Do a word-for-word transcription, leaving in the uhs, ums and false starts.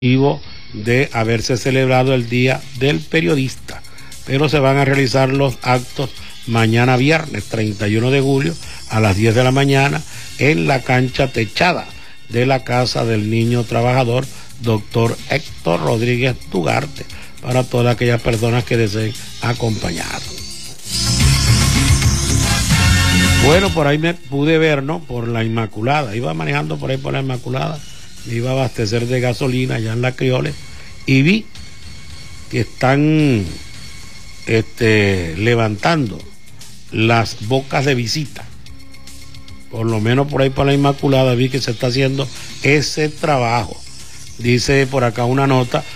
de haberse celebrado el Día del Periodista, pero se van a realizar los actos mañana viernes treinta y uno de julio a las diez de la mañana en la cancha techada de la Casa del Niño Trabajador doctor Héctor Rodríguez Tugarte, para todas aquellas personas que deseen acompañar. Bueno, por ahí me pude ver, ¿no? Por la Inmaculada, iba manejando por ahí por la Inmaculada, me iba a abastecer de gasolina allá en La Crioles y vi que están este, levantando las bocas de visita. Por lo menos por ahí por la Inmaculada vi que se está haciendo ese trabajo. Dice por acá una nota: